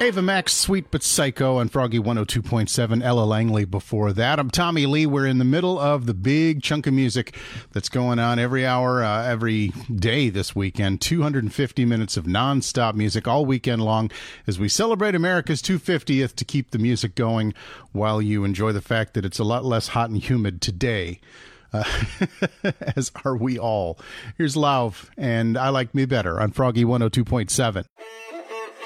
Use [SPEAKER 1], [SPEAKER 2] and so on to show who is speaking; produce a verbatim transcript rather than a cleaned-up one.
[SPEAKER 1] Ava Max, Sweet But Psycho on Froggy one oh two point seven. Ella Langley before that. I'm Tommy Lee. We're in the middle of the big chunk of music that's going on every hour, uh, every day this weekend. two hundred fifty minutes of nonstop music all weekend long as we celebrate America's two hundred fiftieth to keep the music going while you enjoy the fact that it's a lot less hot and humid today. Uh, as are we all. Here's Lauv and I Like Me Better on Froggy one oh two point seven.